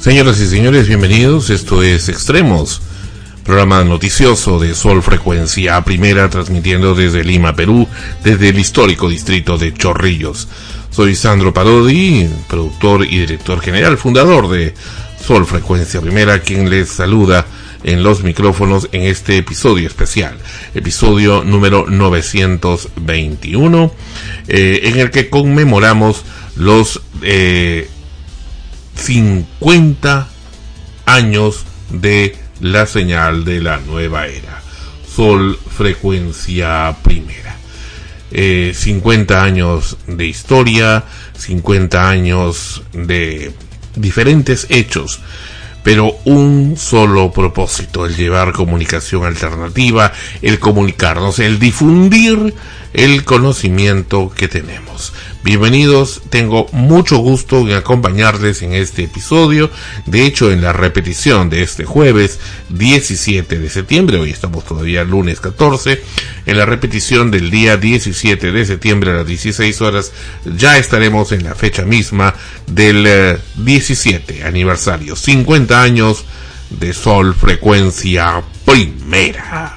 Señoras y señores, bienvenidos. Esto es Extremos, programa noticioso de Sol Frecuencia Primera, transmitiendo desde Lima, Perú, desde el histórico distrito de Chorrillos. Soy Sandro Parodi, productor y director general, fundador de Sol Frecuencia Primera, quien les saluda en los micrófonos en este episodio especial, episodio número 921, en el que conmemoramos los 50 años de la señal de la nueva era, Sol Frecuencia Primera. 50 años de historia, 50 años de diferentes hechos, pero un solo propósito: el llevar comunicación alternativa, el comunicarnos, el difundir el conocimiento que tenemos. Bienvenidos, tengo mucho gusto en acompañarles en este episodio. De hecho, en la repetición de este jueves 17 de septiembre, hoy estamos todavía lunes 14, en la repetición del día 17 de septiembre a las 16 horas, ya estaremos en la fecha misma del 17 aniversario, 50 años de Sol Frecuencia Primera.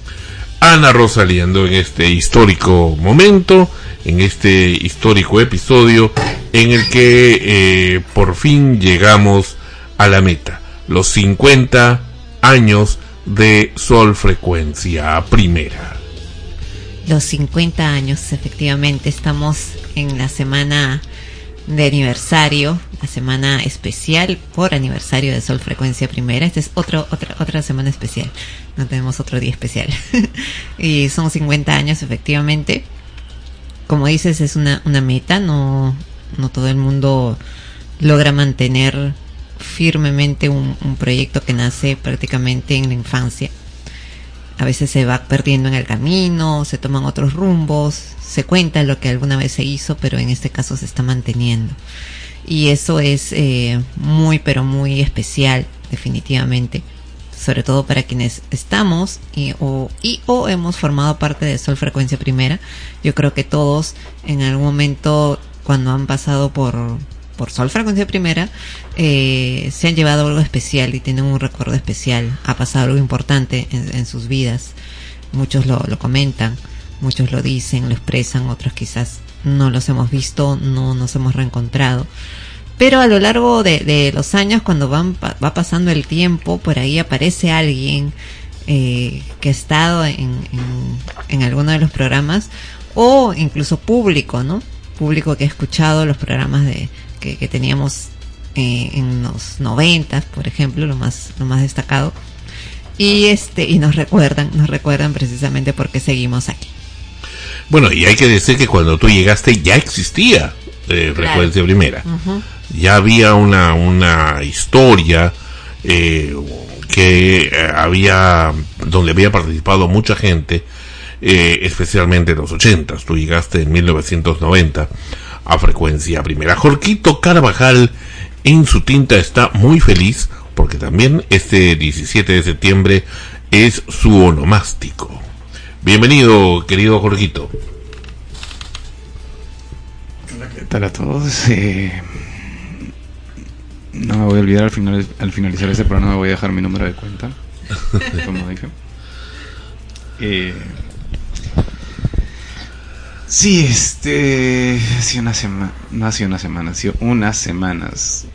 Ana Rosaliendo, en este histórico momento, en este histórico episodio en el que por fin llegamos a la meta, los 50 años de Sol Frecuencia Primera. Los 50 años, efectivamente, estamos en la semana de aniversario, la semana especial por aniversario de Sol Frecuencia Primera. Esta es otra semana especial, no tenemos otro día especial. Y son 50 años, efectivamente. Como dices, es una meta, no todo el mundo logra mantener firmemente un proyecto que nace prácticamente en la infancia. A veces se va perdiendo en el camino, se toman otros rumbos, se cuenta lo que alguna vez se hizo, pero en este caso se está manteniendo. Y eso es muy, pero muy especial, definitivamente. Sobre todo para quienes estamos o hemos formado parte de Sol Frecuencia Primera. Yo creo que todos en algún momento, cuando han pasado por Sol Frecuencia Primera, se han llevado algo especial y tienen un recuerdo especial. Ha pasado algo importante en sus vidas. Muchos lo comentan, muchos lo dicen, lo expresan, otros quizás no los hemos visto, no nos hemos reencontrado. Pero a lo largo de los años, cuando va pasando el tiempo, por ahí aparece alguien que ha estado en alguno de los programas, o incluso público, ¿no? Público que ha escuchado los programas que teníamos en los 90, por ejemplo, lo más destacado, y nos recuerdan precisamente por qué seguimos aquí. Bueno, y hay que decir que cuando tú llegaste ya existía Frecuencia Primera. Uh-huh. Ya había una historia donde había participado mucha gente, especialmente en los 80. Tú llegaste en 1990 a Frecuencia Primera. Jorquito Carvajal en su tinta está muy feliz porque también este 17 de septiembre es su onomástico. Bienvenido, querido Jorquito. Hola, ¿qué tal a todos? No me voy a olvidar, al finalizar este programa voy a dejar mi número de cuenta, como dije. Sí, ha sido unas semanas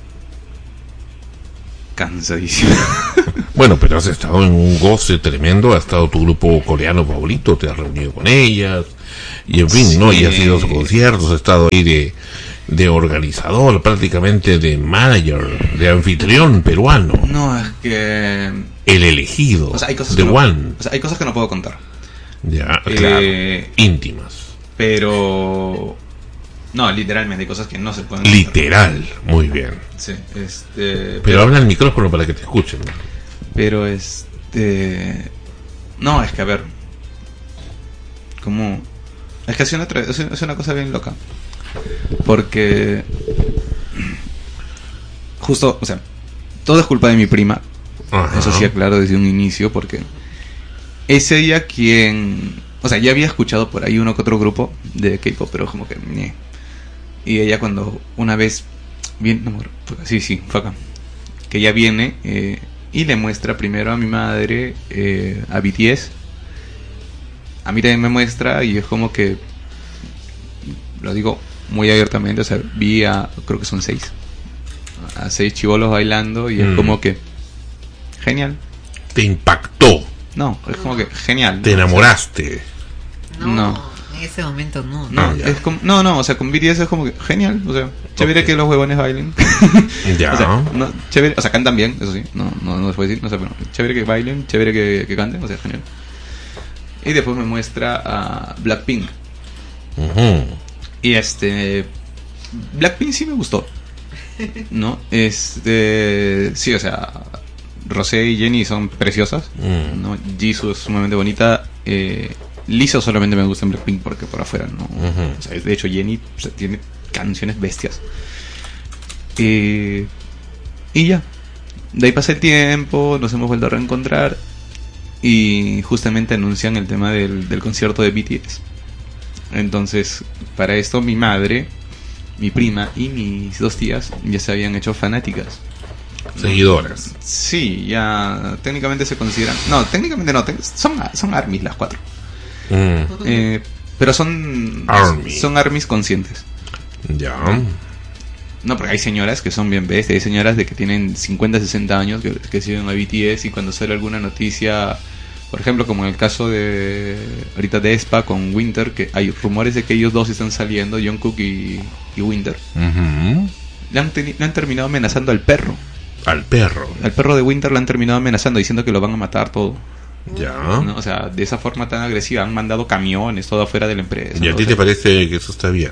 cansadísimo. Bueno, pero has estado en un goce tremendo, ha estado tu grupo coreano favorito, te has reunido con ellas, y en fin, sí, ¿no? Y has ido a sus conciertos, has estado ahí de organizador, prácticamente de manager, de anfitrión peruano. No, es que... El elegido, o sea, hay cosas the one. Hay cosas que no puedo contar. Ya, claro, íntimas. Pero... No, literalmente hay cosas que no se pueden contar. Literal, muy bien. Sí, pero habla al micrófono para que te escuchen. Pero no, es que a ver, como... Es que es una cosa bien loca. Porque... Justo, o sea, todo es culpa de mi prima. Ajá. Eso sí aclaro desde un inicio, porque es ella quien... O sea, ya había escuchado por ahí uno que otro grupo de K-pop, pero como que... Y ella cuando una vez... Bien, no, sí, fue acá. que ella viene y le muestra primero a mi madre a BTS. A mí también me muestra y es como que, lo digo muy abiertamente, o sea, vi creo que son 6 chibolos bailando y es como que genial. ¿Te impactó? No, es como que genial. ¿Te enamoraste? No, en ese momento no. Es como, no, o sea, con BTS es como que genial, o sea, chévere que los huevones bailen. Ya. O sea, chévere, o sea, cantan bien, eso sí, no se puede decir, no sé, pero chévere que bailen, chévere que canten, o sea, genial. Y después me muestra a Blackpink. Y Blackpink sí me gustó, ¿no? Sí, o sea, Rosé y Jennie son preciosas, ¿no? Jisoo es sumamente bonita. Lisa solamente me gusta en Blackpink porque por afuera, ¿no? O sea, de hecho Jennie, o sea, tiene canciones bestias. Y ya, de ahí pasa el tiempo, nos hemos vuelto a reencontrar y justamente anuncian el tema del concierto de BTS. Entonces, para esto mi madre, mi prima y mis 2 tías ya se habían hecho fanáticas. Seguidoras. Sí, ya técnicamente se consideran... No, técnicamente no, son ARMYs las 4. Pero son ARMYs conscientes. Ya. No, porque hay señoras que son bien bestias. Hay señoras de que tienen 50, 60 años que siguen a BTS y cuando sale alguna noticia, por ejemplo, como en el caso de ahorita de aespa con Winter, que hay rumores de que ellos dos están saliendo, Jungkook y Winter. Le han terminado amenazando al perro. Al perro de Winter lo han terminado amenazando, diciendo que lo van a matar todo. Ya. ¿No? O sea, de esa forma tan agresiva han mandado camiones todo afuera de la empresa. ¿Y a ti te parece que eso está bien?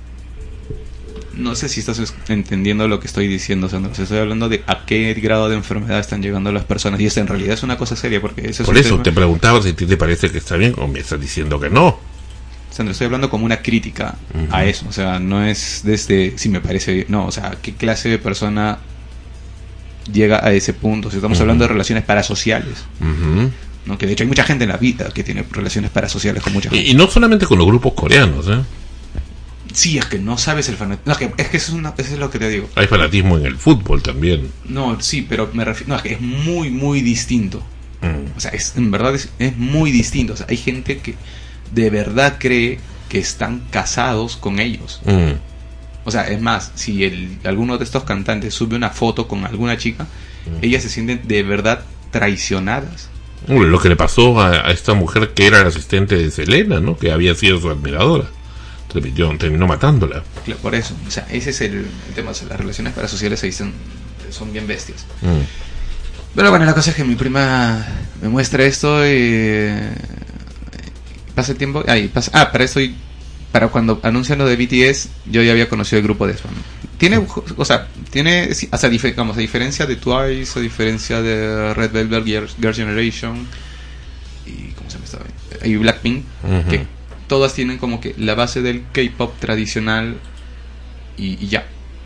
No sé si estás entendiendo lo que estoy diciendo, Sandro. O sea, estoy hablando de a qué grado de enfermedad están llegando las personas. Y esto en realidad es una cosa seria, porque ese es por eso tema. Te preguntaba si a ti te parece que está bien o me estás diciendo que no. Sandro, estoy hablando como una crítica a eso. O sea, no es desde si me parece bien. No, o sea, ¿qué clase de persona llega a ese punto? O sea, estamos hablando de relaciones parasociales. ¿No? Que de hecho hay mucha gente en la vida que tiene relaciones parasociales con mucha gente. Y no solamente con los grupos coreanos, ¿eh? Sí, es que no sabes el fanatismo. No, es que eso es lo que te digo. Hay fanatismo en el fútbol también. No, sí, pero me refiero... No, es que es muy, muy distinto. O sea, en verdad es muy distinto. O sea, hay gente que de verdad cree que están casados con ellos. O sea, es más, si alguno de estos cantantes sube una foto con alguna chica, ellas se sienten de verdad traicionadas. Lo que le pasó a esta mujer que era la asistente de Selena, ¿no? Que había sido su admiradora. Terminó matándola. Por eso, o sea, ese es el tema. O sea, las relaciones parasociales ahí son bien bestias. Pero bueno, la cosa es que mi prima me muestra esto y pasa el tiempo. Para esto, para cuando anuncian lo de BTS, yo ya había conocido el grupo de aespa. Tiene, o sea, a diferencia de Twice, a diferencia de Red Velvet, Girls' Generation y ¿cómo se llama esta? Y Blackpink, que todas tienen como que la base del K-pop tradicional y ya.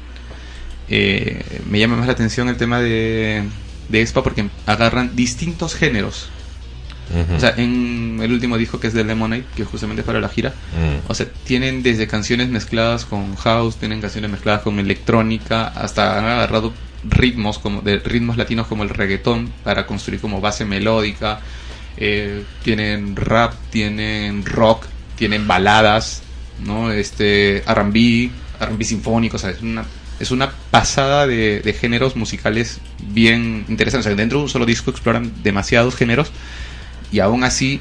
Me llama más la atención el tema de aespa porque agarran distintos géneros. O sea, en el último disco que es de Lemonade, que justamente es para la gira, o sea, tienen desde canciones mezcladas con house, tienen canciones mezcladas con electrónica, hasta han agarrado ritmos latinos como el reggaetón para construir como base melódica. Tienen rap, tienen rock, tienen baladas, ¿no? R&B sinfónico. O sea, es una pasada de géneros musicales bien interesantes. O sea, dentro de un solo disco exploran demasiados géneros y aún así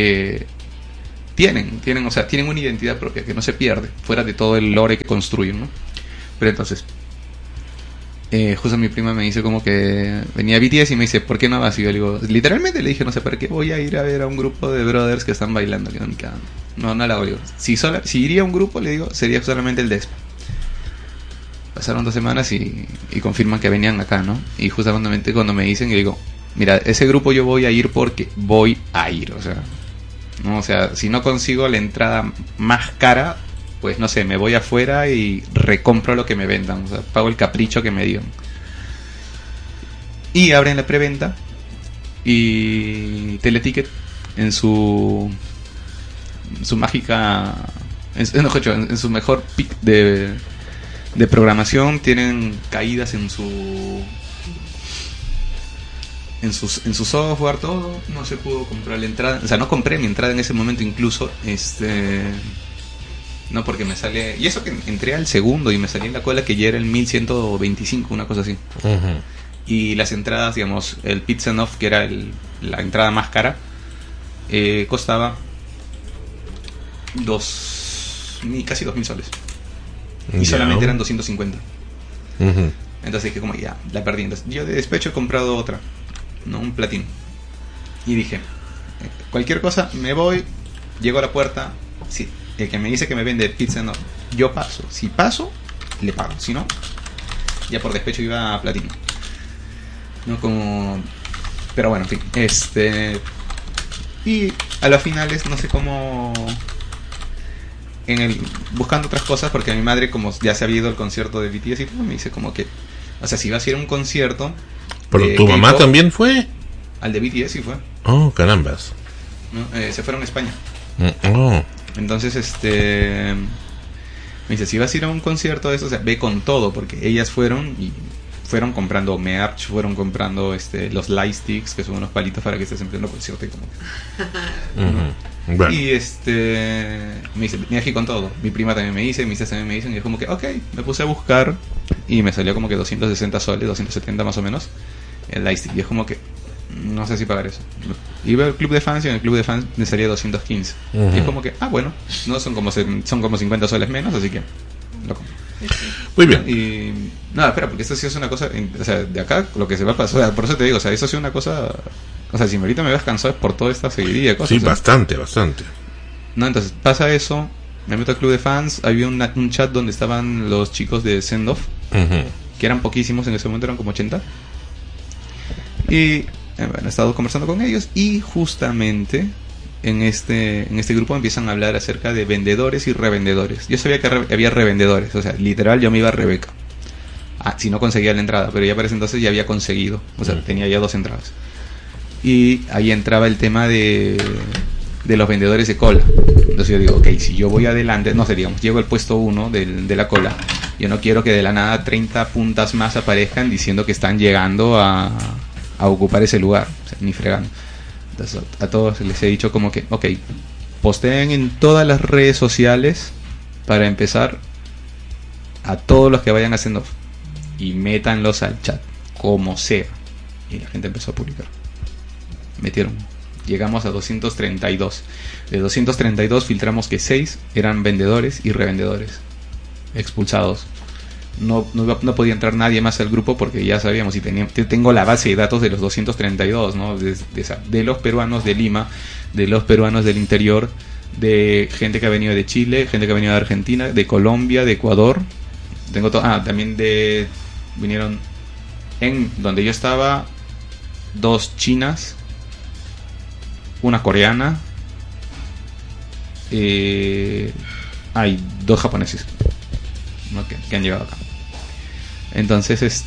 tienen una identidad propia que no se pierde fuera de todo el lore que construyen, ¿no? Pero entonces justo mi prima me dice como que venía BTS y me dice, ¿por qué no vas? Y yo le digo, literalmente le dije, no sé, ¿para qué voy a ir a ver a un grupo de brothers que están bailando? No la hago. Si iría a un grupo, le digo, sería solamente el de aespa. Pasaron 2 semanas y confirman que venían acá, ¿no? Y justamente cuando me dicen, yo digo, mira, ese grupo yo voy a ir porque voy a ir, o sea, ¿no? O sea, si no consigo la entrada más cara, pues no sé, me voy afuera y recompro lo que me vendan, o sea, pago el capricho que me digan. Y abren la preventa y Teleticket en su mágica, en su mejor pick de programación, tienen caídas en su en su software, todo. No se pudo comprar la entrada. O sea, no compré mi entrada en ese momento incluso. No, porque me sale... Y eso que entré al segundo y me salí en la cola que ya era el 1125, una cosa así. Ujú. Y las entradas, digamos, el Pizza Off, que era la entrada más cara, costaba casi 2.000 soles. Y Ya. solamente eran 250. Ujú. Entonces dije, como ya, la perdí. Entonces yo de despecho he comprado otra, no, un platino. Y dije, cualquier cosa, me voy, llego a la puerta, sí, el que me dice que me vende pizza, no, yo paso. Si paso, le pago. Si no, ya por despecho iba a platino. No como... Pero bueno, en fin. Y a las finales, no sé cómo... buscando otras cosas, porque a mi madre, como ya se había ido al concierto de BTS y todo, me dice como que... O sea, si vas a ir a un concierto... Pero de tu mamá K-pop, también fue. al de BTS sí fue, Oh, carambas. ¿no? Se fueron a España. Oh. Entonces, me dice, si vas a ir a un concierto de eso, o sea, ve con todo, porque ellas fueron comprando merch, fueron comprando los light sticks, que son unos palitos para que estés en pleno concierto y como que... Ujú. Bueno. Y me dice, me aquí con todo. Mi prima también me dice, mis tías también me dicen, y es como que, ok, me puse a buscar y me salió como que 260 soles, 270 más o menos, el lightstick. Y es como que, no sé si pagar eso. Iba al club de fans y en el club de fans me salía 215. Ujú. Y es como que, bueno, no son como 50 soles menos, así que lo compro. Muy bien. Y nada, espera, porque esto sí es una cosa, o sea, de acá lo que se va a pasar, o sea, por eso te digo, o sea, eso sí es una cosa, o sea, si ahorita me ves cansado es por toda esta seguidilla de cosas. Sí, o sea. bastante, bastante. No, entonces pasa eso, me meto al club de fans, había un chat donde estaban los chicos de Send Off, Ujú. que eran poquísimos en ese momento, eran como 80. Y bueno, he estado conversando con ellos y justamente en este grupo empiezan a hablar acerca de vendedores y revendedores. Yo sabía que había revendedores, o sea, literal yo me iba a Rebeca. Si no conseguía la entrada, pero ya para ese entonces ya había conseguido, o sea, tenía ya 2 entradas. Y ahí entraba el tema de los vendedores de cola. Entonces yo digo, ok, si yo voy adelante, no sé, digamos, llego al puesto 1 de la cola, yo no quiero que de la nada 30 puntas más aparezcan diciendo que están llegando a ocupar ese lugar, o sea, ni fregando. Entonces a todos les he dicho como que, ok, posteen en todas las redes sociales para empezar, a todos los que vayan haciendo, y métanlos al chat, como sea. Y la gente empezó a publicar. Metieron. Llegamos a 232. De 232 filtramos que 6 eran vendedores y revendedores. Expulsados. No podía entrar nadie más al grupo porque ya sabíamos, y tengo la base de datos de los 232, ¿no? De los peruanos de Lima, de los peruanos del interior, de gente que ha venido de Chile, gente que ha venido de Argentina, de Colombia, de Ecuador. Tengo también vinieron en donde yo estaba 2 chinas, una coreana, hay 2 japoneses, ¿no? que han llegado acá. Entonces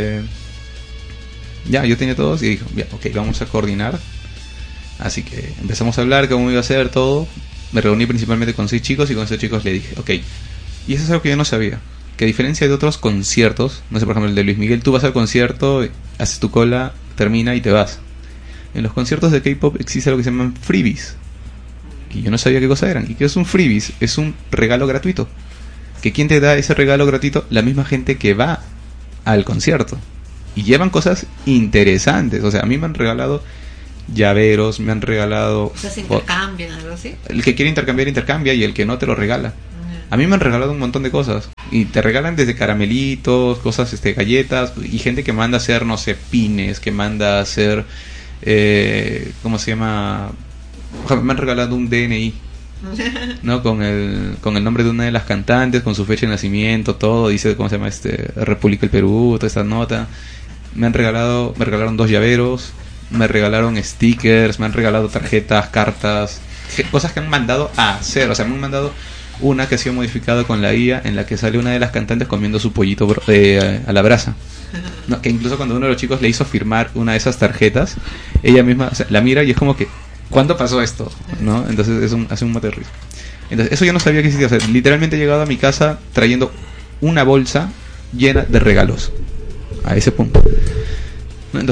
ya yo tenía todos y dije, ya, ok, vamos a coordinar. Así que empezamos a hablar cómo iba a ser todo. Me reuní principalmente con 6 chicos y con 6 chicos le dije, ok, y eso es algo que yo no sabía, que a diferencia de otros conciertos, no sé, por ejemplo el de Luis Miguel, tú vas al concierto, haces tu cola, termina y te vas. En los conciertos de K-pop existe algo que se llaman freebies, que yo no sabía qué cosa eran. ¿Y qué es un freebies? Es un regalo gratuito. Que ¿quién te da ese regalo gratuito? La misma gente que va al concierto. Y llevan cosas interesantes. O sea, a mí me han regalado llaveros, me han regalado... O sea, se intercambian, algo así. El que quiere intercambiar, intercambia, y el que no te lo regala. A mí me han regalado un montón de cosas. Y te regalan desde caramelitos, cosas, galletas, y gente que manda a hacer, no sé, pines, que manda a hacer... ¿cómo se llama? Me han regalado un DNI, ¿no? Con el nombre de una de las cantantes, con su fecha de nacimiento, todo, dice cómo se llama, República del Perú, toda esta nota. Me regalaron 2 llaveros, me regalaron stickers, me han regalado tarjetas, cartas, cosas que han mandado a hacer. O sea, me han mandado una que ha sido modificada con la IA, en la que sale una de las cantantes comiendo su pollito a la brasa. No, que incluso cuando uno de los chicos le hizo firmar una de esas tarjetas, ella misma, o sea, la mira y es como que, ¿cuándo pasó esto? ¿No? Entonces hace un mate de risa. Entonces eso yo no sabía que existía. O sea, literalmente he llegado a mi casa trayendo una bolsa llena de regalos. A ese punto, ¿no? Entonces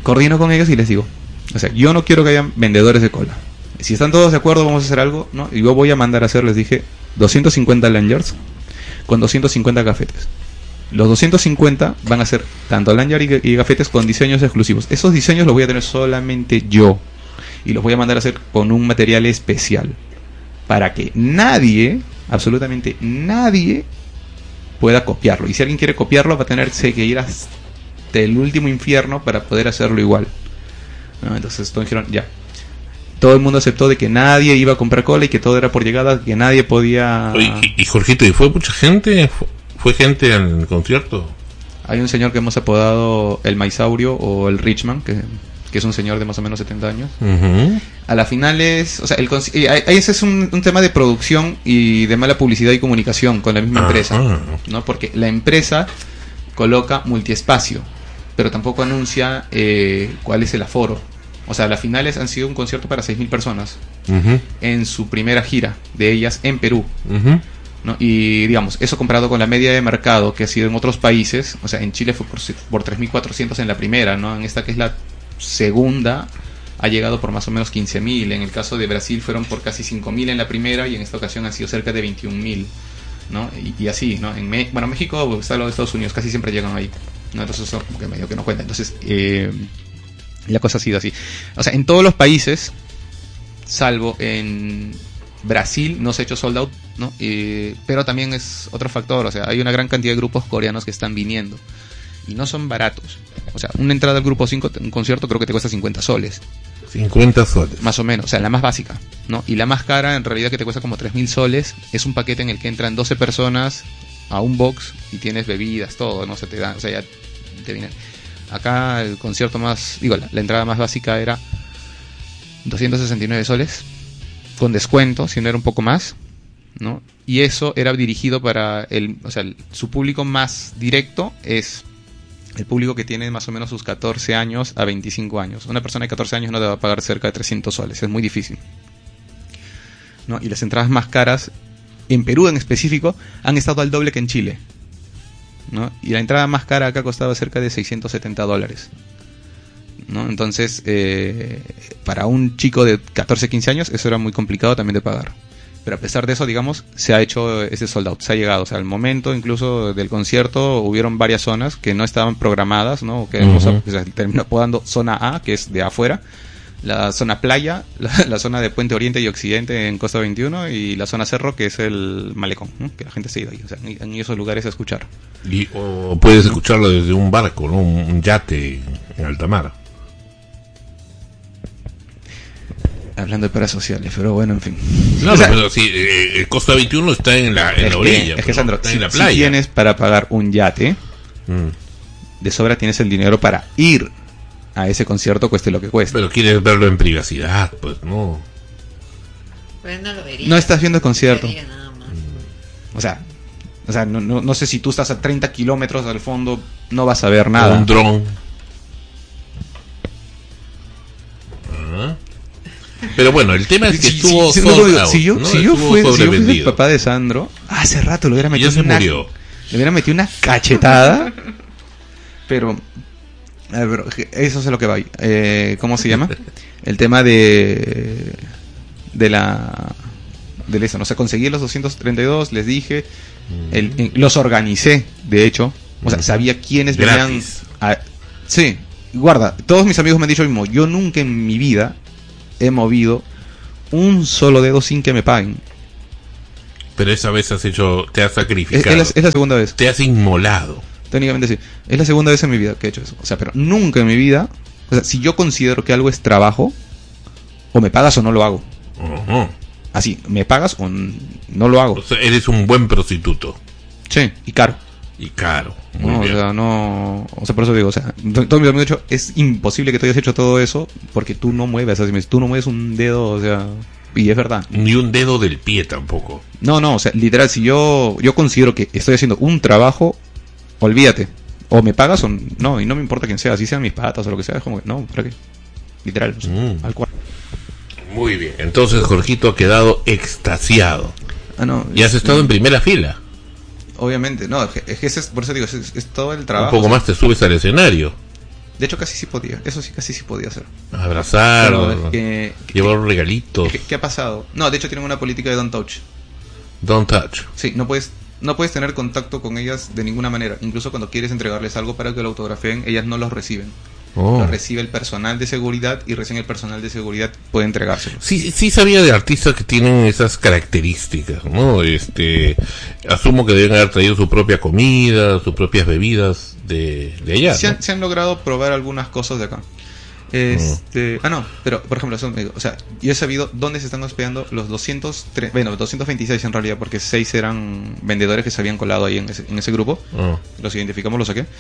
coordino con ellos y les digo, o sea, yo no quiero que hayan vendedores de cola. Si están todos de acuerdo, vamos a hacer algo, ¿no? Y yo voy a mandar a hacer, les dije, 250 lanyards con 250 gafetes. Los 250 van a ser tanto lanyard y gafetes con diseños exclusivos. Esos diseños los voy a tener solamente yo. Y los voy a mandar a hacer con un material especial. Para que nadie, absolutamente nadie, pueda copiarlo. Y si alguien quiere copiarlo, va a tenerse que ir hasta el último infierno para poder hacerlo igual, ¿no? Entonces todos dijeron, ya. Todo el mundo aceptó de que nadie iba a comprar cola y que todo era por llegada, que nadie podía... Y Jorgito, ¿y fue mucha gente? ¿Fue gente en el concierto? Hay un señor que hemos apodado el Maisaurio o el Richman, que es un señor de más o menos 70 años. Uh-huh. A la final es... O sea, ese es un tema de producción y de mala publicidad y comunicación con la misma empresa, ¿no? Porque la empresa coloca multiespacio, pero tampoco anuncia cuál es el aforo. O sea, las finales han sido un concierto para 6.000 personas uh-huh. en su primera gira de ellas en Perú. Uh-huh. ¿No? Y digamos, eso comparado con la media de mercado que ha sido en otros países, o sea, en Chile fue por 3.400 en la primera, ¿no? En esta que es la segunda ha llegado por más o menos 15.000. En el caso de Brasil fueron por casi 5.000 en la primera y en esta ocasión han sido cerca de 21.000, ¿no? Y así, ¿no? Bueno, México está lo de Estados Unidos, casi siempre llegan ahí, ¿no? Entonces eso como que medio que no cuenta. Entonces, la cosa ha sido así. O sea, en todos los países, salvo en Brasil, no se ha hecho sold out, ¿no? Pero también es otro factor. O sea, hay una gran cantidad de grupos coreanos que están viniendo y no son baratos. O sea, una entrada al grupo 5, un concierto, creo que te cuesta 50 soles. 50 soles. Más o menos, o sea, la más básica, ¿no? Y la más cara, en realidad, que te cuesta como 3.000 soles, es un paquete en el que entran 12 personas a un box y tienes bebidas, todo, ¿no? Se te dan, o sea, ya te viene. Acá el concierto más, digo, la entrada más básica era 269 soles, con descuento, si no era un poco más, ¿no? Y eso era dirigido para su público más directo es el público que tiene más o menos sus 14 años a 25 años. Una persona de 14 años no te va a pagar cerca de 300 soles, es muy difícil, ¿no? Y las entradas más caras, en Perú en específico, han estado al doble que en Chile, ¿no? Y la entrada más cara acá costaba cerca de $670, ¿no? Entonces, para un chico de 14, 15 años, eso era muy complicado también de pagar. Pero a pesar de eso, digamos, se ha hecho ese sold out, se ha llegado. O sea, al momento incluso del concierto hubieron varias zonas que no estaban programadas, ¿no? Que uh-huh. Se terminó apodando zona A, que es de afuera, la zona playa, la zona de Puente Oriente y Occidente en Costa 21 y la zona Cerro, que es el Malecón, ¿no? Que la gente se ha ido ahí, o sea, en esos lugares a escuchar. O puedes escucharlo desde un barco, ¿no? Un yate en alta mar. Hablando de parasociales, pero bueno, en fin. No, pero sí, Costa 21 está en la orilla. Es que, Sandro, está en la playa. Si tienes para pagar un yate, de sobra tienes el dinero para ir a ese concierto, cueste lo que cueste. Pero quieres verlo en privacidad, pues no. Pues no lo vería. No estás viendo el concierto. Nada más. O sea, no sé si tú estás a 30 kilómetros al fondo, no vas a ver nada. Un dron. Pero bueno, el tema es que estuvo si yo fuese el papá de Sandro, hace rato le hubiera metido le hubiera metido una cachetada. Pero eso es a lo que va. ¿Cómo se llama? El tema de eso, no sé, conseguí los 232, les dije, los organicé, de hecho, o sea, sabía quiénes venían. Sí, guarda, todos mis amigos me han dicho lo mismo. Yo nunca en mi vida he movido un solo dedo sin que me paguen. Pero esa vez te has sacrificado. Es la segunda vez. Te has inmolado. Técnicamente sí. Es la segunda vez en mi vida que he hecho eso. O sea, pero nunca en mi vida, o sea, si yo considero que algo es trabajo, o me pagas o no lo hago. Uh-huh. Así, me pagas o no lo hago. O sea, eres un buen prostituto. Sí, y caro. Y caro. Muy bien. O sea, por eso digo, o sea, todo mi amigo dicho, es imposible que tú hayas hecho todo eso porque tú no mueves, así me dices, tú no mueves un dedo, o sea, y es verdad. Ni un dedo del pie tampoco. No, o sea, literal, si yo considero que estoy haciendo un trabajo, olvídate, o me pagas o no, y no me importa quién sea, así sean mis patas o lo que sea, es como que, no, ¿para qué? Literal, o sea, al cual. Muy bien, entonces Jorgito ha quedado extasiado. No, y has estado en primera fila. Obviamente, no, es que por eso digo, es todo el trabajo. Un poco más te subes al escenario. De hecho, casi sí podía. Eso sí, casi sí podía hacer. Abrazar, Pero, llevar regalitos. ¿Qué ha pasado? No, de hecho tienen una política de don't touch. Don't touch. Sí, no puedes tener contacto con ellas de ninguna manera. Incluso cuando quieres entregarles algo para que lo autografeen, ellas no los reciben. Lo recibe el personal de seguridad y recién el personal de seguridad puede entregárselo. Sí sabía de artistas que tienen esas características, ¿no? Asumo que deben haber traído su propia comida, sus propias bebidas de allá, ¿no? Se han logrado probar algunas cosas de acá. Pero por ejemplo, yo he sabido dónde se están hospedando los 226 en realidad, porque 6 eran vendedores que se habían colado ahí en ese grupo. Los identificamos, los saqué.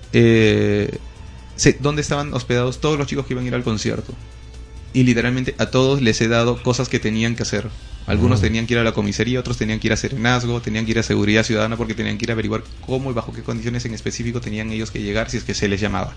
Dónde estaban hospedados todos los chicos que iban a ir al concierto. Y literalmente a todos les he dado cosas que tenían que hacer. Algunos tenían que ir a la comisaría, otros tenían que ir a serenazgo, tenían que ir a seguridad ciudadana porque tenían que ir a averiguar cómo y bajo qué condiciones en específico tenían ellos que llegar si es que se les llamaba.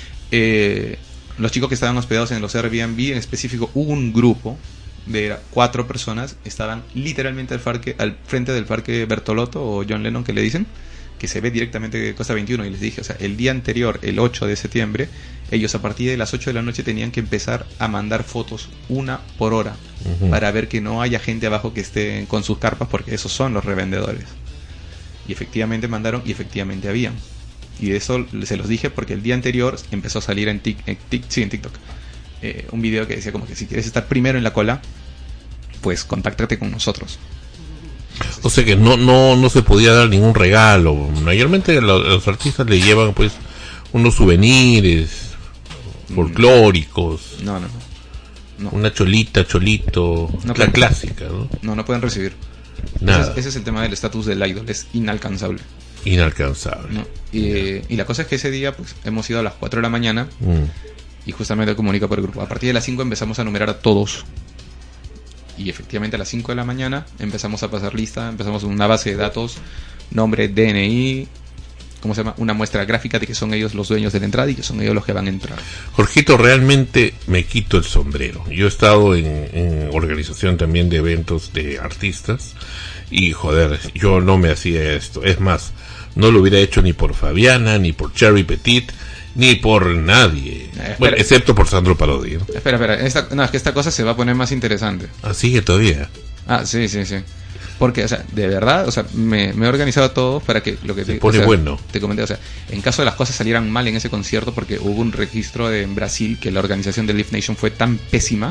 Los chicos que estaban hospedados en los Airbnb, en específico un grupo de 4 personas, estaban literalmente al frente del parque Bertolotto o John Lennon que le dicen, que se ve directamente de Costa 21, y les dije, el día anterior, el 8 de septiembre, ellos a partir de las 8 de la noche tenían que empezar a mandar fotos 1 por hora para ver que no haya gente abajo que esté con sus carpas, porque esos son los revendedores. Y efectivamente mandaron y efectivamente habían. Y eso se los dije porque el día anterior empezó a salir en TikTok un video que decía como que si quieres estar primero en la cola, pues contáctate con nosotros. O sea que no se podía dar ningún regalo. Mayormente los artistas le llevan pues unos souvenirs folclóricos. No. Una cholito, no la clásica, ¿no? No pueden recibir. Nada. Ese es el tema del estatus del idol, es inalcanzable. Inalcanzable. ¿No? Y la cosa es que ese día pues hemos ido a las 4 de la mañana y justamente comunica por el grupo. A partir de las 5 empezamos a numerar a todos. Y efectivamente a las 5 de la mañana empezamos a pasar lista, empezamos una base de datos, nombre, DNI, una muestra gráfica de que son ellos los dueños de la entrada y que son ellos los que van a entrar. Jorgito, realmente me quito el sombrero. Yo he estado en organización también de eventos de artistas y joder, yo no me hacía esto. Es más, no lo hubiera hecho ni por Fabiana, ni por Cherry Petit, ni por nadie. Bueno, excepto por Sandro Parodi, ¿no? Espera. Es que esta cosa se va a poner más interesante. ¿Ah, sigue todavía? Sí. Porque, de verdad, me he organizado todo para que lo que se pone bueno. Te comenté, en caso de las cosas salieran mal en ese concierto, porque hubo un registro en Brasil que la organización de Live Nation fue tan pésima,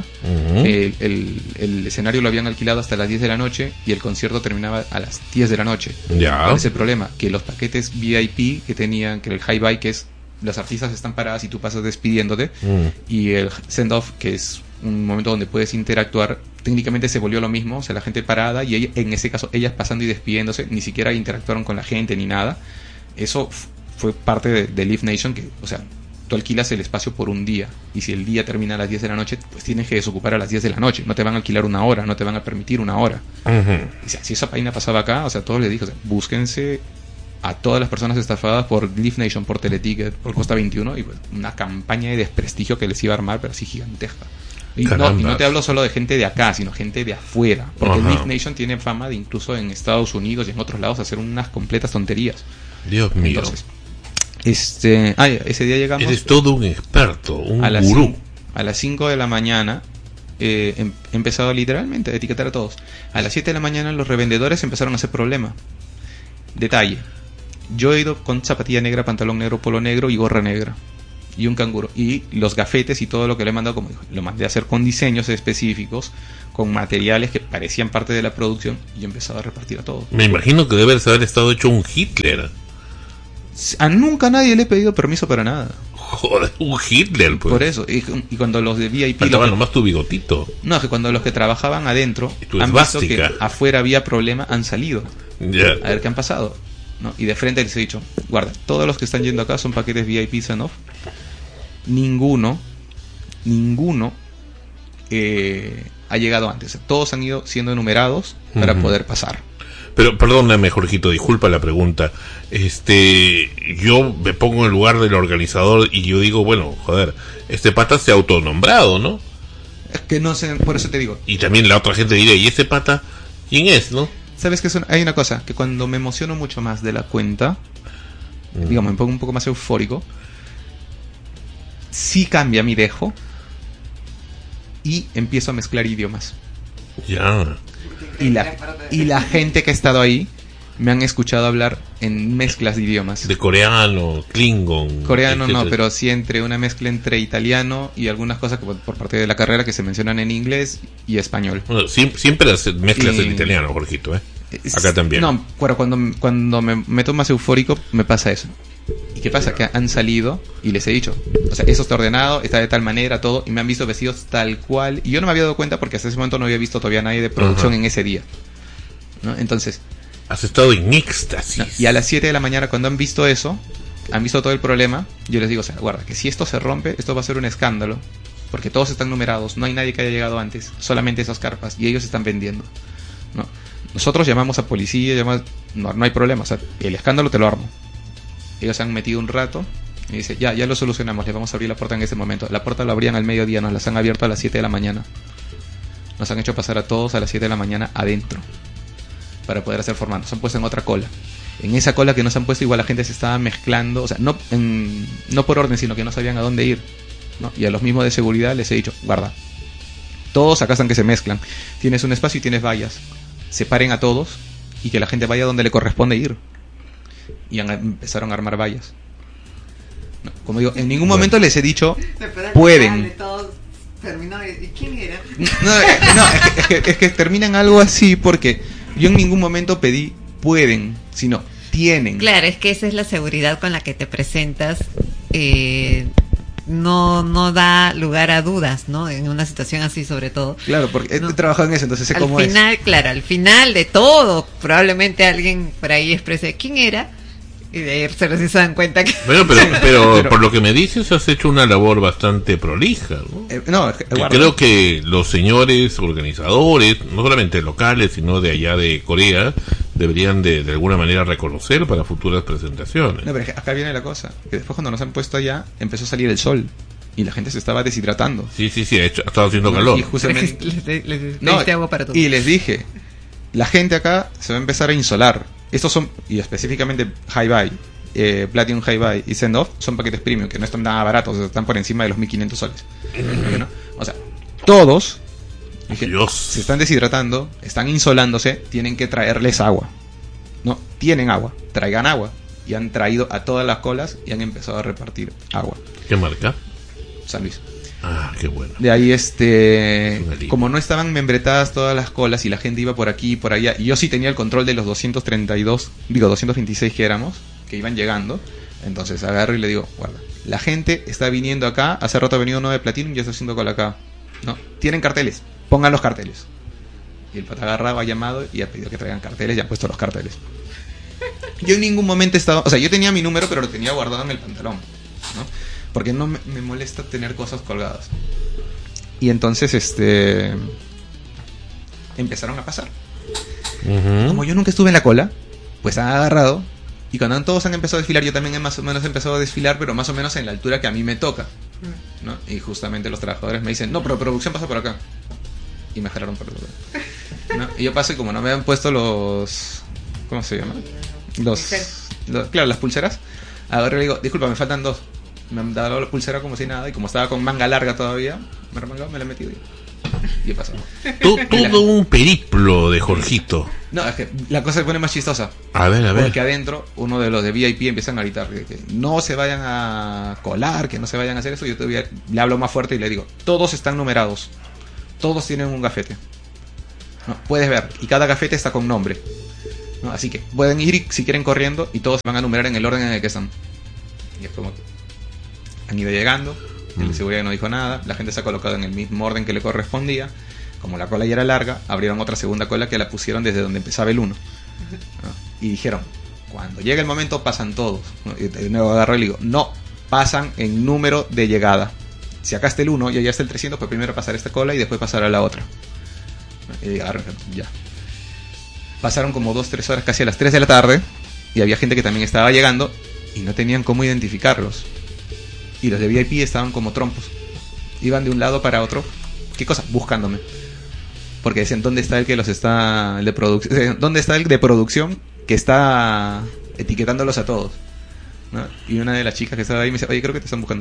el escenario lo habían alquilado hasta las 10 de la noche y el concierto terminaba a las 10 de la noche. Ya. ¿Cuál es el problema? Que los paquetes VIP que tenían, que el high-buy, que es los artistas están paradas y tú pasas despidiéndote, y el send-off, que es un momento donde puedes interactuar, técnicamente se volvió lo mismo, la gente parada y en ese caso ellas pasando y despidiéndose, ni siquiera interactuaron con la gente ni nada. Eso fue parte de Live Nation, que, tú alquilas el espacio por un día y si el día termina a las 10 de la noche, pues tienes que desocupar a las 10 de la noche, no te van a alquilar una hora, no te van a permitir una hora. Si esa página pasaba acá, todos les dije, búsquense a todas las personas estafadas por Live Nation, por Teleticket, por Costa 21, y pues una campaña de desprestigio que les iba a armar, pero así gigantesca. Y no te hablo solo de gente de acá, sino gente de afuera, porque Live Nation tiene fama de incluso en Estados Unidos y en otros lados hacer unas completas tonterías. Dios mío. Entonces, ese día llegamos. Eres todo un experto, un gurú. A las 5 de la mañana he empezado literalmente a etiquetar a todos. A las 7 de la mañana los revendedores empezaron a hacer problema. Detalle: yo he ido con zapatilla negra, pantalón negro, polo negro y gorra negra y un canguro, y los gafetes y todo lo que le he mandado, como dijo, lo mandé a hacer con diseños específicos, con materiales que parecían parte de la producción, y he empezado a repartir a todos. Me imagino que debes haber estado hecho un Hitler. A nunca nadie le he pedido permiso para nada. Joder, un Hitler, pues. Por eso, y cuando los de VIP... Faltaba nomás tu bigotito. No, es que cuando los que trabajaban adentro han visto que afuera había problema, han salido. Yeah. A ver qué han pasado, ¿no? Y de frente les he dicho, guarda, todos los que están yendo acá son paquetes VIP send-off. Ninguno ha llegado antes. Todos han ido siendo enumerados para poder pasar. Pero perdóname, Jorgito, disculpa la pregunta. Yo me pongo en el lugar del organizador y yo digo, bueno, joder, este pata se ha autonombrado, ¿no? Es que no sé, por eso te digo. Y también la otra gente dirá, ¿y este pata quién es, no? ¿Sabes qué? Hay una cosa, que cuando me emociono mucho más de la cuenta, digamos, me pongo un poco más eufórico, sí cambia mi dejo y empiezo a mezclar idiomas. Ya. Y la gente que ha estado ahí me han escuchado hablar en mezclas de idiomas. De coreano, klingon. Coreano no, etcétera. pero sí una mezcla entre italiano y algunas cosas que por parte de la carrera que se mencionan en inglés y español. Bueno, siempre mezclas Y- el italiano, Jorgito, ¿eh? Acá también. No, pero cuando me meto más eufórico me pasa eso. ¿Y qué pasa? Que han salido y les he dicho, o sea, eso está ordenado, está de tal manera, todo, y me han visto vestidos tal cual. Y yo no me había dado cuenta porque hasta ese momento no había visto todavía a nadie de producción Ajá. en ese día, ¿no? Entonces, Has estado en éxtasis. no, y a las 7 de la mañana cuando han visto eso, han visto todo el problema, yo les digo, o sea, guarda, que si esto se rompe, esto va a ser un escándalo, porque todos están numerados, no hay nadie que haya llegado antes, solamente esas carpas, y ellos están vendiendo, ¿no? Nosotros llamamos a policía, no hay problema, o sea, el escándalo te lo armo. Ellos se han metido un rato y dice, ya lo solucionamos, les vamos a abrir la puerta en ese momento. La puerta la abrían al mediodía, nos las han abierto a las 7 de la mañana. Nos han hecho pasar a todos a las 7 de la mañana adentro para poder hacer formando. Nos han puesto en otra cola. En esa cola que nos han puesto igual la gente se estaba mezclando, o sea, no por orden, sino que no sabían a dónde ir, ¿no? Y a los mismos de seguridad les he dicho, guarda, todos acá están que se mezclan. Tienes un espacio y tienes vallas. Separen a todos y que la gente vaya donde le corresponde ir. Y empezaron a armar vallas. No, como digo, en ningún momento les he dicho pueden. ¿Y quién era? Es que terminan algo así porque yo en ningún momento pedí pueden, sino tienen. Claro, es que esa es la seguridad con la que te presentas. No da lugar a dudas, ¿no? En una situación así, sobre todo. Claro, porque No. he trabajado en eso, entonces sé Al cómo final, claro, al final de todo, probablemente alguien por ahí exprese quién era, y de ahí se dan cuenta que... Bueno, pero Pero- por lo que me dices, has hecho una labor bastante prolija, ¿no? es. No, es que, Que guarda. creo que los señores organizadores, no solamente locales, sino de allá de Corea, deberían de alguna manera reconocer para futuras presentaciones. No, pero es que acá viene la cosa. Que después cuando nos han puesto allá, empezó a salir el sol. Y la gente se estaba deshidratando. Sí, ha estado haciendo ¿No? calor. Y justamente... les No, diste agua para todo. y les dije, la gente acá se va a empezar a insolar. Estos son, y específicamente High-Buy, Platinum High-Buy y Send-Off, son paquetes premium, que no están nada baratos, o sea, están por encima de los 1.500 soles. ¿No? O sea, todos dije, Dios. se están deshidratando, están insolándose, tienen que traerles agua. No, tienen agua, traigan agua. Y han traído a todas las colas y han empezado a repartir agua. ¿Qué marca? San Luis. Ah, qué bueno. De ahí, Un alivio. como no estaban membretadas todas las colas y la gente iba por aquí y por allá, y yo sí tenía el control de los 226 que éramos, que iban llegando, entonces agarro y le digo, guarda, la gente está viniendo acá, hace rato ha venido uno de Platinum y ya está haciendo cola acá. No, tienen carteles, pongan los carteles. Y el pata agarraba, ha llamado y ha pedido que traigan carteles y han puesto los carteles. Yo en ningún momento estaba, o sea, yo tenía mi número, pero lo tenía guardado en el pantalón, ¿no? Porque no me molesta tener cosas colgadas. Y entonces, empezaron a pasar. Ujú. Como yo nunca estuve en la cola, pues han agarrado. Y cuando todos han empezado a desfilar, yo también he más o menos empezado a desfilar, pero más o menos en la altura que a mí me toca, ¿no? Y justamente los trabajadores me dicen, no, pero producción pasa por acá. Y me jalaron por el otro lado, ¿no? Y yo paso y como no me han puesto los... ¿Cómo se llama? Claro, las pulseras. Agarro y le digo, disculpa, me faltan dos. Me han dado la pulsera como si nada. Y como estaba con manga larga todavía, me he remangado, me la he metido y he pasado. Todo un periplo de Jorgito. No, es que la cosa se pone más chistosa. A ver. Porque adentro, uno de los de VIP empiezan a gritar que no se vayan a colar, que no se vayan a hacer eso. Yo todavía le hablo más fuerte y le digo, todos están numerados. Todos tienen un gafete. ¿No? Puedes ver, y cada gafete está con nombre. ¿No? Así que pueden ir si quieren corriendo y todos van a numerar en el orden en el que están. Y es como que han ido llegando, el de seguridad no dijo nada, la gente se ha colocado en el mismo orden que le correspondía. Como la cola ya era larga, abrieron otra segunda cola que la pusieron desde donde empezaba el 1. ¿No? Y dijeron, cuando llegue el momento pasan todos. ¿No? Y de nuevo agarró y le digo, no, pasan en número de llegada. Si acá está el 1 y allá está el 300, pues primero pasar esta cola y después pasar a la otra. ¿No? Y agarró, ya. Pasaron como 2-3 horas, casi a las 3 de la tarde, y había gente que también estaba llegando y no tenían cómo identificarlos. Y los de VIP estaban como trompos. Iban de un lado para otro. ¿Qué cosa? Buscándome. Porque decían, ¿dónde está el que los está... el de producción? ¿Dónde está el de producción que está etiquetándolos a todos? ¿No? Y una de las chicas que estaba ahí me dice, oye, creo que te están buscando.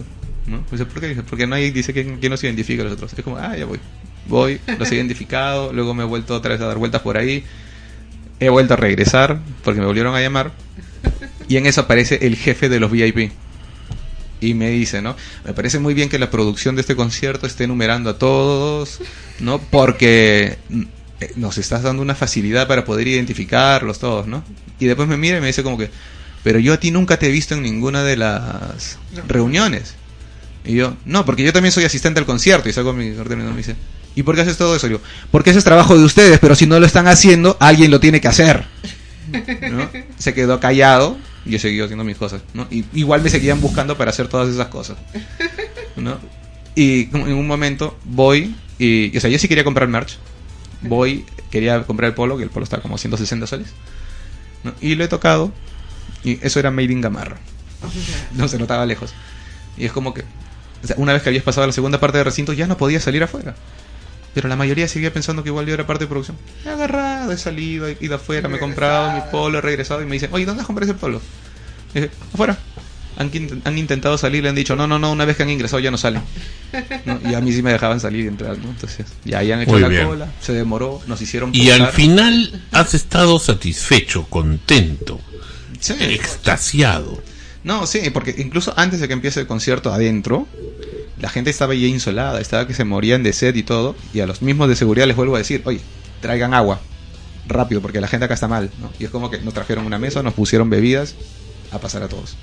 ¿no? Dice, ¿por qué? Dice, porque nadie dice quién nos identifica a los otros. Es como, ya voy, los he identificado, luego me he vuelto otra vez a dar vueltas por ahí, he vuelto a regresar porque me volvieron a llamar, y en eso aparece el jefe de los VIP y me dice, ¿no? Me parece muy bien que la producción de este concierto esté enumerando a todos, ¿no? Porque nos estás dando una facilidad para poder identificarlos todos, ¿no? Y después me mira y me dice como que, pero yo a ti nunca te he visto en ninguna de las reuniones. Y yo, no, porque yo también soy asistente al concierto. Y saco mi orden y me dice, ¿y por qué haces todo eso? Y yo, porque ese es trabajo de ustedes, pero si no lo están haciendo, alguien lo tiene que hacer, ¿no? Se quedó callado y yo seguí haciendo mis cosas, ¿no? Y igual me seguían buscando para hacer todas esas cosas, ¿no? Y en un momento voy y, o sea, yo sí quería comprar merch. Quería comprar el polo, que el polo estaba como 160 soles, ¿no? Y lo he tocado y eso era Made in Gamarra. No se notaba lejos. Y es como que, o sea, una vez que habías pasado a la segunda parte de recinto, ya no podías salir afuera. Pero la mayoría seguía pensando que igual yo era parte de producción. He agarrado, he salido, he ido afuera, me he comprado mi polo, he regresado y me dicen, oye, ¿dónde has comprado ese polo? Y dije, afuera. Han intentado salir, le han dicho, no, una vez que han ingresado ya no salen, ¿no? Y a mí sí me dejaban salir y entrar, ¿no? Entonces, ya han hecho cola, se demoró, nos hicieron y al final has estado satisfecho, contento, sí, extasiado. No, sí, porque incluso antes de que empiece el concierto adentro, la gente estaba ya insolada, estaba que se morían de sed y todo, y a los mismos de seguridad les vuelvo a decir, oye, traigan agua, rápido, porque la gente acá está mal, ¿no? Y es como que nos trajeron una mesa, nos pusieron bebidas, a pasar a todos.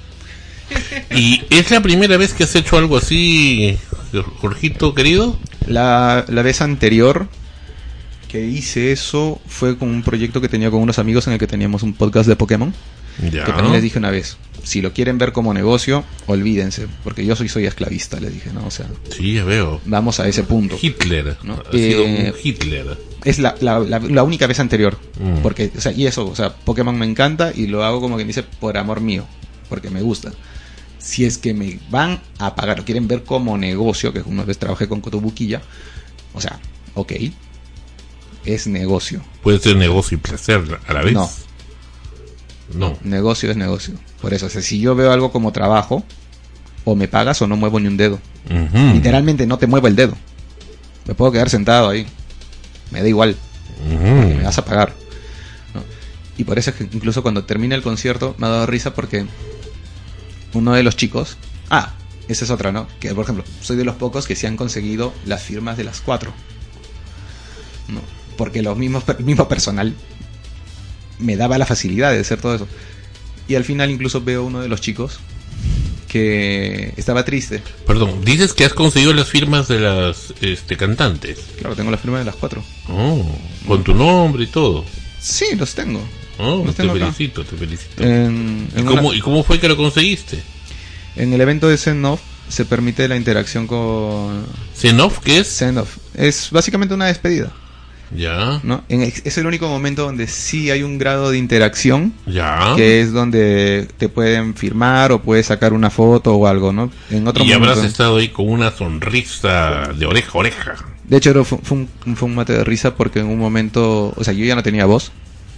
¿Y es la primera vez que has hecho algo así, Jorgito querido? La vez anterior que hice eso fue con un proyecto que tenía con unos amigos en el que teníamos un podcast de Pokémon. Ya. Que también les dije una vez, si lo quieren ver como negocio, olvídense, porque yo soy esclavista, les dije, ¿no? O sea, sí, ya veo. Vamos a ese punto. Hitler, ¿no? Ha sido un Hitler. Es la única vez anterior, porque, o sea, y eso, o sea, Pokémon me encanta y lo hago como quien dice por amor mío, porque me gusta. Si es que me van a pagar, lo quieren ver como negocio, que una vez trabajé con Cotobuquilla, o sea, ok, es negocio. Puede ser negocio y placer a la vez. No. Negocio es negocio. Por eso, o sea, si yo veo algo como trabajo, o me pagas o no muevo ni un dedo. Uh-huh. Literalmente no te muevo el dedo. Me puedo quedar sentado ahí. Me da igual. Porque me vas a pagar, ¿no? Y por eso es que incluso cuando termina el concierto me ha dado risa porque uno de los chicos... esa es otra, ¿no? Que por ejemplo, soy de los pocos que se han conseguido las firmas de las 4, ¿no? Porque el mismo personal me daba la facilidad de hacer todo eso. Y al final incluso veo uno de los chicos que estaba triste. Perdón, dices que has conseguido las firmas de las cantantes. Claro, tengo la firma de las 4. Con tu nombre y todo. Sí, los tengo. Te felicito. ¿Y cómo fue que lo conseguiste? En el evento de Send-Off se permite la interacción con... ¿Send-Off qué es? Send-Off es básicamente una despedida. Ya. ¿No? Es el único momento donde sí hay un grado de interacción. Ya. Que es donde te pueden firmar o puedes sacar una foto o algo, ¿no? En otro y momento... habrás estado ahí con una sonrisa de oreja a oreja. De hecho, fue un mate de risa porque en un momento... O sea, yo ya no tenía voz.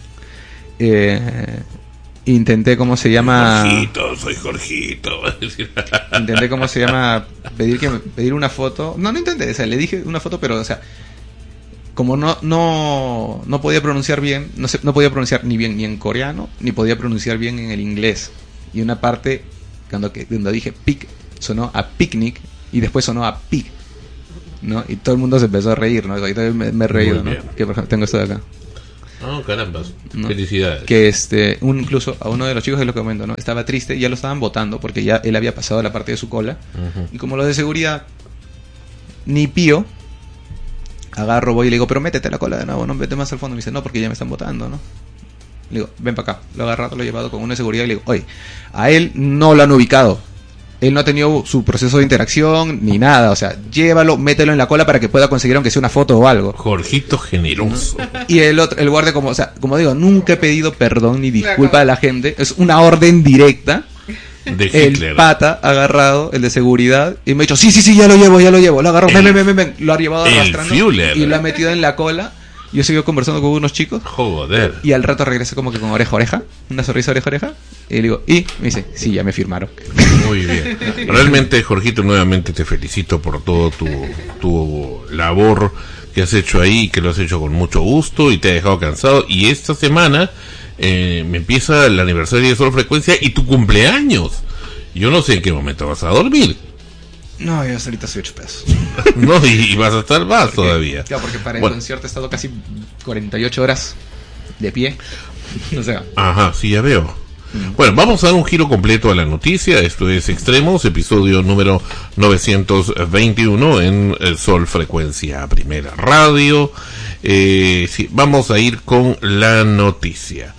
Intenté, ¿cómo se llama? Soy Jorgito. Intenté, ¿cómo se llama? Pedir una foto. No intenté, o sea, le dije una foto, pero, o sea... Como no podía pronunciar bien, no podía pronunciar ni bien ni en coreano, ni podía pronunciar bien en el inglés. Y una parte, cuando dije pic, sonó a picnic y después sonó a pig, ¿no? Y todo el mundo se empezó a reír, ¿no? Ahí también me he reído, ¿no? Que por ejemplo, tengo esto de acá. Caramba, ¿no? Felicidades. Que incluso a uno de los chicos de lo que comento, ¿no? Estaba triste, ya lo estaban votando porque ya él había pasado la parte de su cola. Uh-huh. Y como lo de seguridad, ni pío. Agarro, voy y le digo, pero métete la cola de nuevo, no, vete más al fondo. Me dice, no, porque ya me están votando, ¿no? Le digo, ven para acá. Lo he agarrado, lo he llevado con una seguridad y le digo, oye, a él no lo han ubicado. Él no ha tenido su proceso de interacción ni nada. O sea, llévalo, mételo en la cola para que pueda conseguir aunque sea una foto o algo. Jorgito generoso. Y el guardia, como digo, nunca he pedido perdón ni disculpa a la gente. Es una orden directa. De Hitler. El pata agarrado, el de seguridad, y me ha dicho, sí, ya lo llevo, lo agarró, ven, lo ha llevado arrastrando y lo ha metido en la cola, Yo seguí conversando con unos chicos. Joder. Y al rato regresé como que con oreja a oreja. Una sonrisa oreja a oreja. Y le digo, ¿y? Me dice, sí, ya me firmaron. Muy bien. Realmente, Jorgito, nuevamente te felicito por todo tu labor que has hecho ahí, que lo has hecho con mucho gusto y te ha dejado cansado. Y esta semana me empieza el aniversario de Sol Frecuencia y tu cumpleaños. Yo no sé en qué momento vas a dormir. No, yo ahorita soy 8 pesos. No, y vas a estar más todavía. Claro, porque para el concierto he estado casi 48 horas de pie. O sea. Ajá, sí, ya veo. Bueno, vamos a dar un giro completo a la noticia. Esto es Extremos, episodio número 921 en Sol Frecuencia Primera Radio. Sí, vamos a ir con la noticia.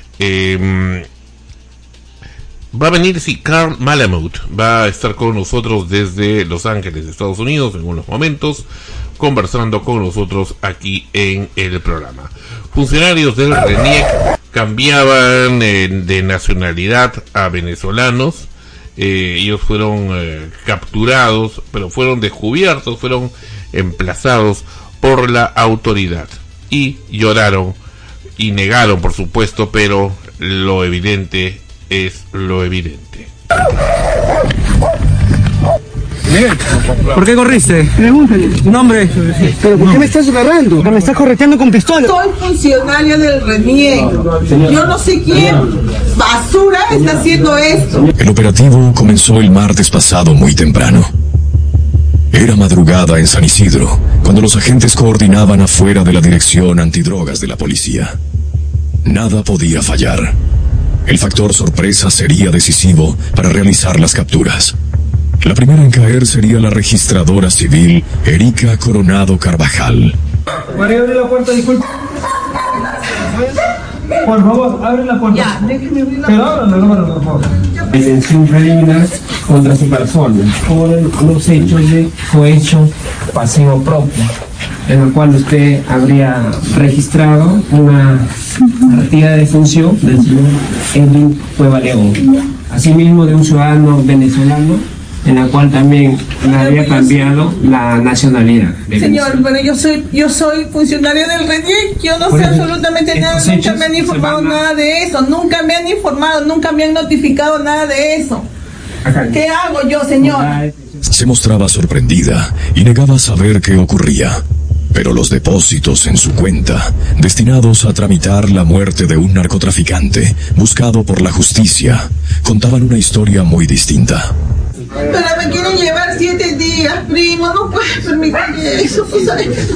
Va a venir, sí, Carl Malamud va a estar con nosotros desde Los Ángeles, Estados Unidos, en unos momentos, conversando con nosotros aquí en el programa. Funcionarios del RENIEC cambiaban de nacionalidad a venezolanos. Ellos fueron capturados, pero fueron descubiertos, fueron emplazados por la autoridad y lloraron y negaron, por supuesto, pero lo evidente es lo evidente. ¿Por qué corriste? Pregúntale. Nombre. ¿Pero por qué me estás agarrando? ¿Me estás correteando con pistola? Soy funcionaria del RENIEC. Yo no sé quién basura está haciendo esto. El operativo comenzó el martes pasado muy temprano. Era madrugada en San Isidro, cuando los agentes coordinaban afuera de la dirección antidrogas de la policía. Nada podía fallar. El factor sorpresa sería decisivo para realizar las capturas. La primera en caer sería la registradora civil Erika Coronado Carvajal. María, abre la puerta, disculpe. Por favor, abre la puerta. Ya, déjeme abrir la Pero ábrala, por favor. Detención preliminar contra su persona por los hechos de cohecho pasivo propio, en el cual usted habría registrado una partida de defunción del señor Edwin Cueva León, asimismo de un ciudadano venezolano, en la cual también le había cambiado la nacionalidad. Señor, pero yo soy funcionaria del RENIEC, yo no sé absolutamente nada, nunca me han informado nada de eso, nunca me han informado, nunca me han notificado nada de eso. ¿Qué hago yo, señor? Se mostraba sorprendida y negaba saber qué ocurría. Pero los depósitos en su cuenta, destinados a tramitar la muerte de un narcotraficante buscado por la justicia, contaban una historia muy distinta. Pero me quieren llevar 7 días, primo, no puedes permitir eso, pues,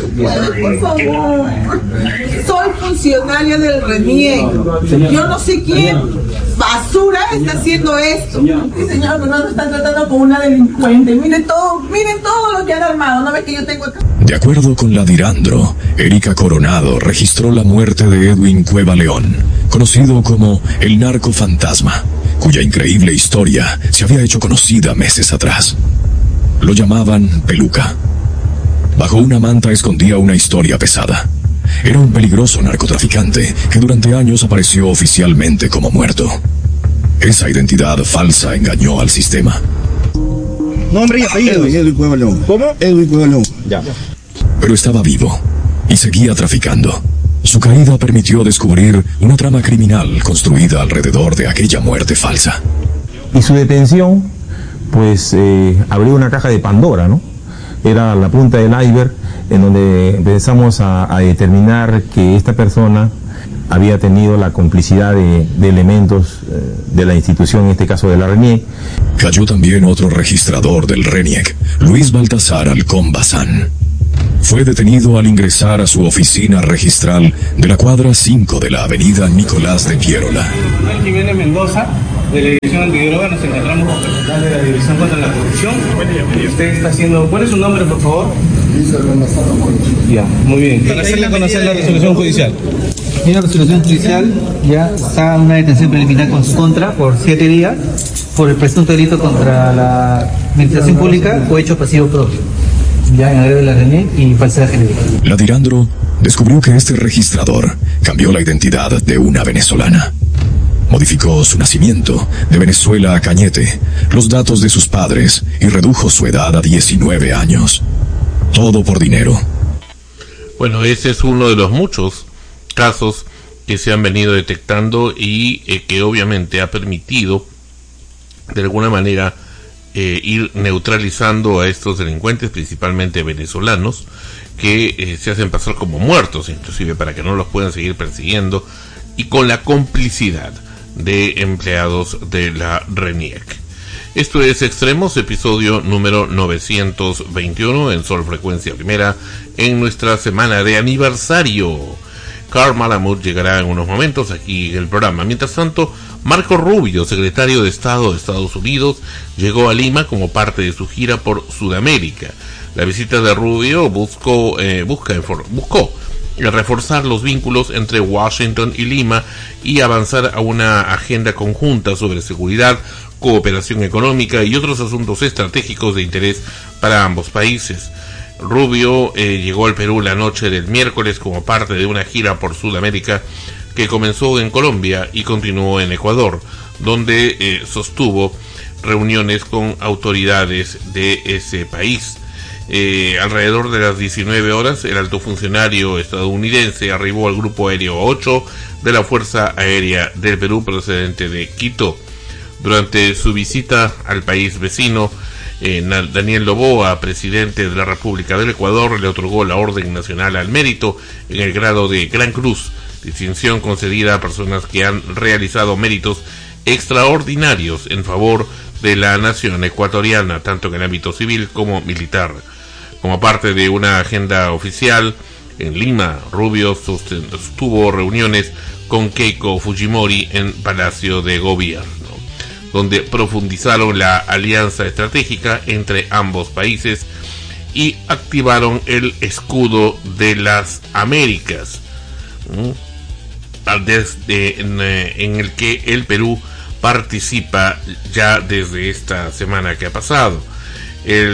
por favor. Soy funcionaria del RENIEC. Yo no sé quién basura está haciendo esto. Sí, señor, no nos están tratando como una delincuente. Miren todo lo que han armado. ¿No ves que yo tengo acá? De acuerdo con la Dirandro, Erika Coronado registró la muerte de Edwin Cueva León, conocido como el narcofantasma, cuya increíble historia se había hecho conocida meses atrás. Lo llamaban Peluca. Bajo una manta escondía una historia pesada. Era un peligroso narcotraficante que durante años apareció oficialmente como muerto. Esa identidad falsa engañó al sistema. Nombre y apellido. Edwin Cueva León. ¿Cómo? Edwin Cueva León. Ya. Pero estaba vivo y seguía traficando. Su caída permitió descubrir una trama criminal construida alrededor de aquella muerte falsa. Y su detención, pues, abrió una caja de Pandora, ¿no? Era la punta del iceberg en donde empezamos a determinar que esta persona había tenido la complicidad de elementos de la institución, en este caso de la RENIEC. Cayó también otro registrador del RENIEC, Luis Baltasar Alcón Bazán. Fue detenido al ingresar a su oficina registral de la cuadra 5 de la avenida Nicolás de Piérola. Jiménez Mendoza, de la Dirección Antidroga, nos encontramos con personal de la Dirección contra la Corrupción. Usted está haciendo... ¿Cuál es su nombre, por favor? Ya, muy bien. Para hacerle conocer la resolución judicial. En la resolución judicial ya está una detención preliminar con su contra por 7 días por el presunto delito contra la administración pública o hecho pasivo propio. Ya en agrego de la RENIEC y falsedad genérica. La Dirandro descubrió que este registrador cambió la identidad de una venezolana. Modificó su nacimiento de Venezuela a Cañete, los datos de sus padres y redujo su edad a 19 años. Todo por dinero. Bueno, ese es uno de los muchos casos que se han venido detectando y que obviamente ha permitido de alguna manera ir neutralizando a estos delincuentes, principalmente venezolanos, que se hacen pasar como muertos, inclusive para que no los puedan seguir persiguiendo, y con la complicidad de empleados de la RENIEC. Esto es Extremos, episodio número 921 en Sol Frecuencia Primera, en nuestra semana de aniversario. Karl Malamud llegará en unos momentos aquí en el programa. Mientras tanto, Marco Rubio, secretario de Estado de Estados Unidos, llegó a Lima como parte de su gira por Sudamérica. La visita de Rubio buscó reforzar los vínculos entre Washington y Lima y avanzar a una agenda conjunta sobre seguridad, cooperación económica y otros asuntos estratégicos de interés para ambos países. Rubio llegó al Perú la noche del miércoles como parte de una gira por Sudamérica que comenzó en Colombia y continuó en Ecuador, donde sostuvo reuniones con autoridades de ese país. Alrededor de las 19 horas, el alto funcionario estadounidense arribó al Grupo Aéreo 8 de la Fuerza Aérea del Perú procedente de Quito. Durante su visita al país vecino, Daniel Noboa, presidente de la República del Ecuador, le otorgó la Orden Nacional al Mérito en el grado de Gran Cruz, distinción concedida a personas que han realizado méritos extraordinarios en favor de la nación ecuatoriana, tanto en el ámbito civil como militar. Como parte de una agenda oficial, en Lima, Rubio sostuvo reuniones con Keiko Fujimori en Palacio de Gobierno, donde profundizaron la alianza estratégica entre ambos países y activaron el escudo de las Américas, en el que el Perú participa ya desde esta semana que ha pasado. El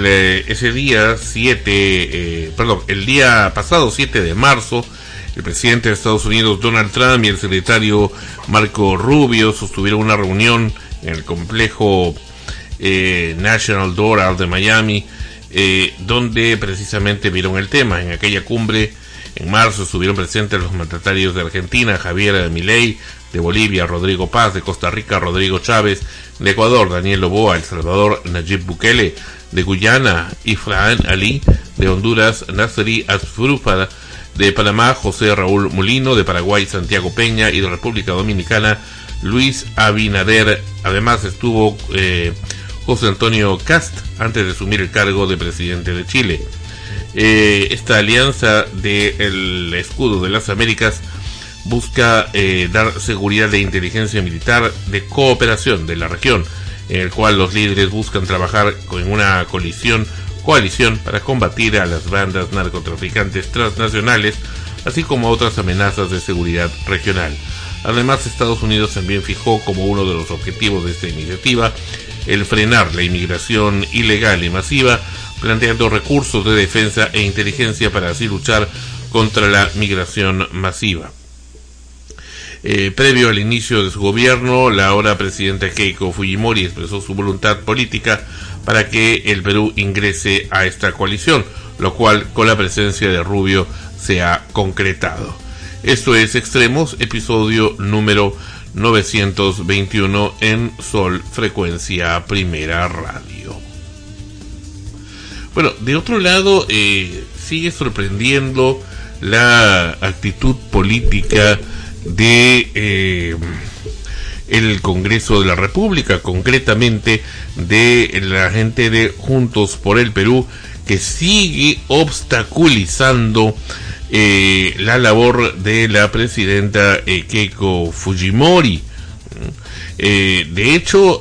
día pasado 7 de marzo, el presidente de Estados Unidos Donald Trump y el secretario Marco Rubio sostuvieron una reunión en el complejo National Doral de Miami, donde precisamente vieron el tema. En aquella cumbre en marzo estuvieron presentes los mandatarios de Argentina, Javier Milei; de Bolivia, Rodrigo Paz; de Costa Rica, Rodrigo Chávez; de Ecuador, Daniel Noboa; El Salvador, Nayib Bukele; de Guyana, Ifrahim Ali; de Honduras, Nasri Asfurufada; de Panamá, José Raúl Molino; de Paraguay, Santiago Peña; y de República Dominicana, Luis Abinader. Además estuvo José Antonio Cast antes de asumir el cargo de presidente de Chile. Esta alianza del escudo de las Américas busca dar seguridad de inteligencia militar, de cooperación de la región, en el cual los líderes buscan trabajar en una coalición para combatir a las bandas narcotraficantes transnacionales, así como a otras amenazas de seguridad regional. Además, Estados Unidos también fijó como uno de los objetivos de esta iniciativa el frenar la inmigración ilegal y masiva, planteando recursos de defensa e inteligencia para así luchar contra la migración masiva. Previo al inicio de su gobierno, la ahora presidenta Keiko Fujimori expresó su voluntad política para que el Perú ingrese a esta coalición, lo cual con la presencia de Rubio se ha concretado. Esto es Extremos, episodio número 921 en Sol Frecuencia Primera Radio. Bueno, de otro lado, sigue sorprendiendo la actitud política de el Congreso de la República, concretamente de la gente de Juntos por el Perú, que sigue obstaculizando la labor de la presidenta Keiko Fujimori. De hecho,